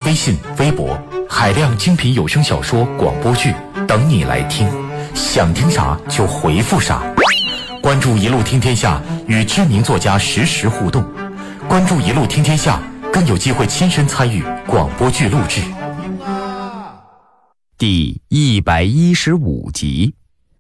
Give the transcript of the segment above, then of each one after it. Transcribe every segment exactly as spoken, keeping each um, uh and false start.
微信、微博，海量精品有声小说、广播剧等你来听，想听啥就回复啥。关注一路听天下，与知名作家实时互动。关注一路听天下，更有机会亲身参与广播剧录制。 第一百一十五集。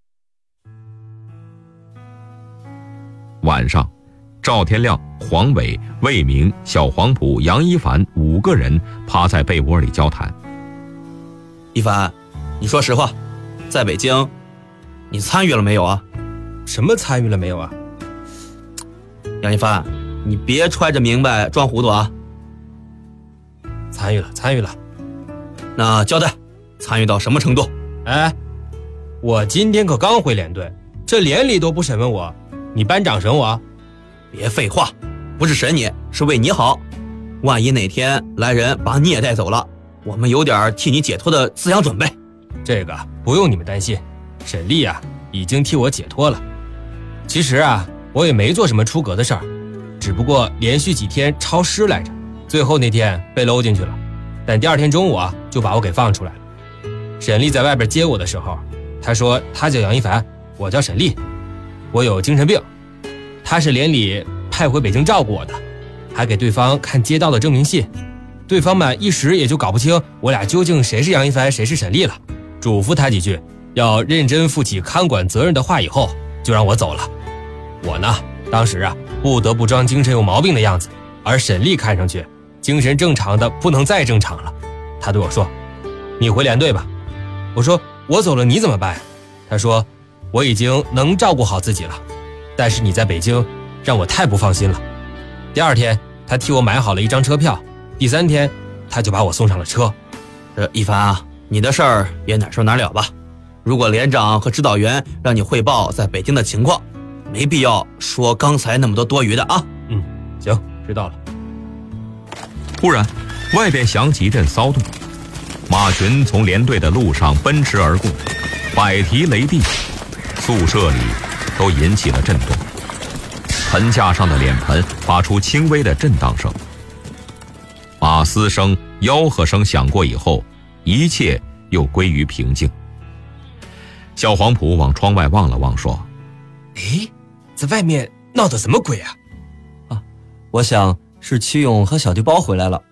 晚上，赵天亮、黄伟、魏明、小黄埔、杨一凡五个人趴在被窝里交谈。 一凡，你说实话，在北京，你参与了没有啊？ 什么参与了没有啊？ 杨一凡，你别揣着明白装糊涂啊！ 参与了，参与了。 那交代，参与到什么程度？ 哎，我今天可刚回连队，这连里都不审问我，你班长审我？ 别废话，不是审你，是为你好。万一哪天来人把你也带走了，我们有点替你解脱的思想准备。 这个不用你们担心，沈丽啊已经替我解脱了。其实啊，我也没做什么出格的事儿，只不过连续几天抄诗来着，最后那天被搂进去了。但第二天中午啊，就把我给放出来了。沈丽在外边接我的时候，她说她叫杨一凡，我叫沈丽，我有精神病。她是连里派回北京照顾我的，还给对方看接到的证明信。对方们一时也就搞不清我俩究竟谁是杨一凡，谁是沈丽了，嘱咐他几句要认真负起看管责任的话以后，就让我走了。我呢，当时啊不得不装精神有毛病的样子，而沈丽看上去精神正常的不能再正常了。他对我说：“你回连队吧。”我说：“我走了你怎么办？”他说：“我已经能照顾好自己了，但是你在北京让我太不放心了。”第二天他替我买好了一张车票，第三天他就把我送上了车。 呃，一凡啊，你的事儿也哪说哪了吧。如果连长和指导员让你汇报在北京的情况，没必要说刚才那么多多余的啊。 嗯，行，知道了。 突然，外边响起一阵骚动，马群从连队的路上奔驰而过，百蹄雷地，宿舍里都引起了震动。盆架上的脸盆发出轻微的震荡声。马嘶声、吆喝声响过以后，一切又归于平静。小黄埔往窗外望了望，说：“ 哎，在外面闹得什么鬼啊？” 啊，我想是齐勇和小地包回来了。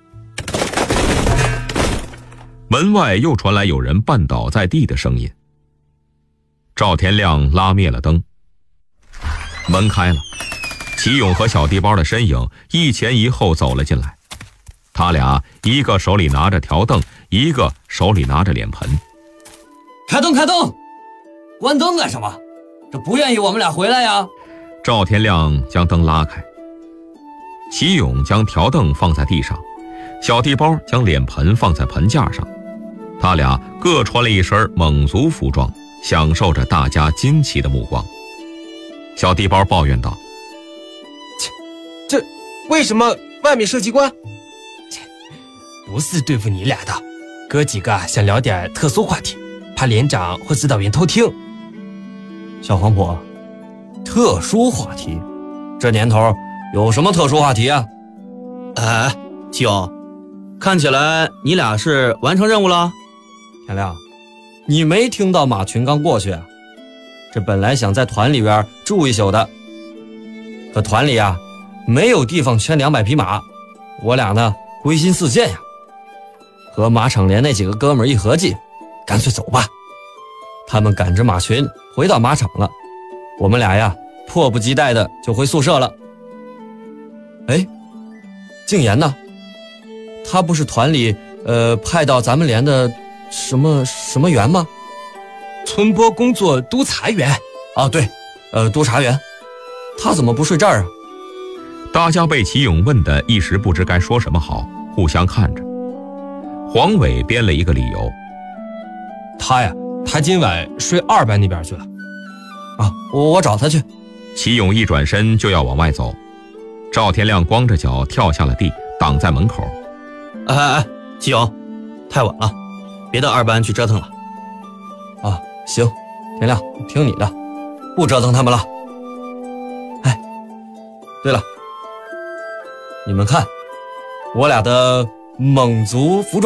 门外又传来有人绊倒在地的声音。赵天亮拉灭了灯，门开了，齐勇和小地包的身影一前一后走了进来。他俩一个手里拿着条凳，一个手里拿着脸盆。 开灯，开灯！关灯干什么？这不愿意我们俩回来呀？ 赵天亮将灯拉开，齐勇将条凳放在地上，小地包将脸盆放在盆架上。他俩各穿了一身蒙族服装，享受着大家惊奇的目光。小地包抱怨道：“ 这为什么外面设机关？不是对付你俩的，哥几个想聊点特殊话题，怕连长或指导员偷听。” 小黄埔，特殊话题？这年头有什么特殊话题啊？ 哎，齐勇，看起来你俩是完成任务了。 天亮，你没听到马群刚过去啊？这本来想在团里边住一宿的，可团里啊没有地方圈两百匹马，我俩呢归心似箭呀。和马场连那几个哥们儿一合计，干脆走吧。他们赶着马群回到马场了，我们俩呀迫不及待的就回宿舍了。哎，静言呢？他不是团里呃派到咱们连的什么什么员吗？ 村播工作督察员。 啊，对，呃，督察员。他怎么不睡这儿啊？ 大家被齐勇问得一时不知该说什么好，互相看着。黄伟编了一个理由： 他呀，他今晚睡二班那边去了。 啊，我我找他去。 齐勇一转身就要往外走，赵天亮光着脚跳下了地，挡在门口。 哎哎哎，齐勇，太晚了，别到二班去折腾了。 啊，行，天亮，听你的，不折腾他们了。哎，对了，你们看，我俩的蒙族服装